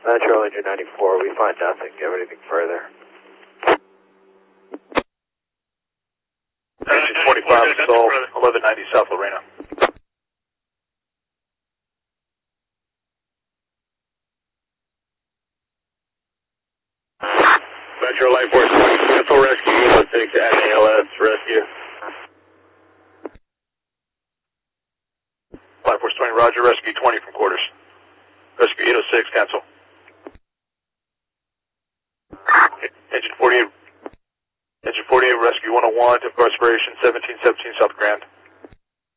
Metro Engine 94, we find nothing. Give anything further. Engine 25, Sol, 1190 South Lorena. Metro Light Force 20, cancel rescue, Unit 6 at ALS, rescue. Light Force 20, roger, rescue 20 from quarters. Rescue 806, cancel. Engine 48, rescue 101, typical aspiration 1717 South Grand.